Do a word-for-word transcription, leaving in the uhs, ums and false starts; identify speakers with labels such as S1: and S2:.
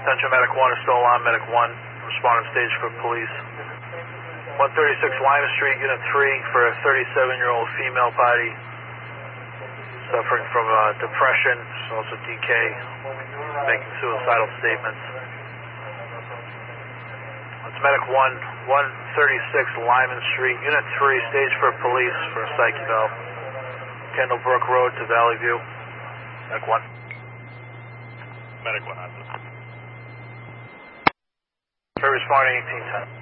S1: Attention, Medic one is still on. Medic one, responding stage for police. one thirty-six Lima Street, Unit three, for a thirty-seven-year-old female body suffering from uh, depression, also D K, making suicidal statements. It's Medic one, one thirty-six Lyman Street, Unit three, stage for police for a psych eval. Kendall Brook Road to Valley View. Medic one.
S2: Medic one, that's it.
S1: Responding eighteen ten.